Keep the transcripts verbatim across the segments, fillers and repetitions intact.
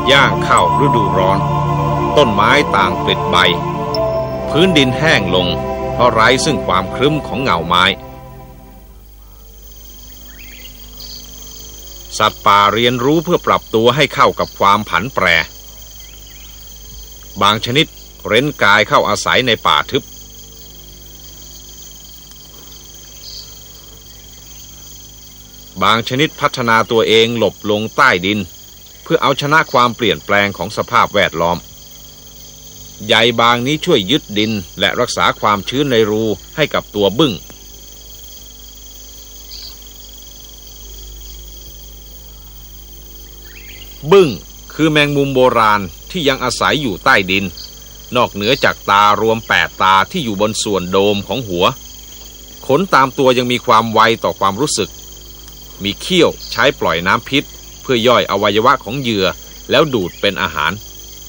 ย่างเข้าฤดูร้อนต้นไม้ต่างปลิดใบพื้นดินแห้งลงเพราะไร้ซึ่งความครึ้มของเงาไม้สัตว์ป่าเรียนรู้เพื่อปรับตัวให้เข้ากับความผันแปรบางชนิดเร้นกายเข้าอาศัยในป่าทึบบางชนิดพัฒนาตัวเองหลบลงใต้ดินเพื่อเอาชนะความเปลี่ยนแปลงของสภาพแวดล้อมใยบางนี้ช่วยยึดดินและรักษาความชื้นในรูให้กับตัวบึ้งบึ้งคือแมงมุมโบราณที่ยังอาศัยอยู่ใต้ดินนอกเหนือจากตารวมแปดตาที่อยู่บนส่วนโดมของหัวขนตามตัวยังมีความไวต่อความรู้สึกมีเขี้ยวใช้ปล่อยน้ำพิษเพื่อย่อยอวัยวะของเหยื่อแล้วดูดเป็นอาหาร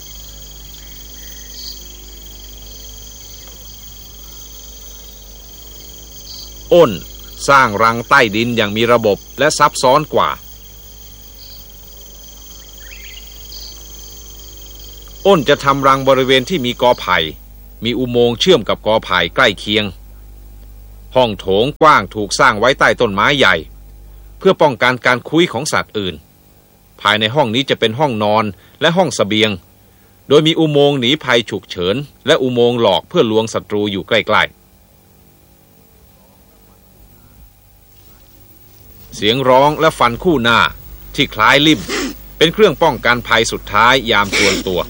อ้นสร้างรังใต้ดินอย่างมีระบบและซับซ้อนกว่าอ้นจะทำรังบริเวณที่มีกอไผ่มีอุโมงค์เชื่อมกับกอไผ่ใกล้เคียงห้องโถงกว้างถูกสร้างไว้ใต้ต้นไม้ใหญ่เพื่อป้องกันการคุ้ยของสัตว์อื่นภายในห้องนี้จะเป็นห้องนอนและห้องเสบียงโดยมีอุโมงค์หนีภัยฉุกเฉินและอุโมงค์หลอกเพื่อลวงศัตรูอยู่ใกล้ๆเสียงร้องและฟันคู่หน้าที่คล้ายลิ่มเป็นเครื่องป้องกันภัยสุดท้ายยามจวนตัว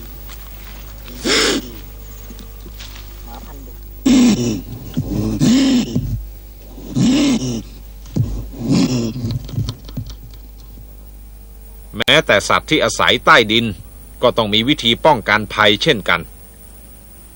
แม้แต่สัตว์ที่อาศัยใต้ดินก็ต้องมีวิธีป้องกันภัยเช่นกัน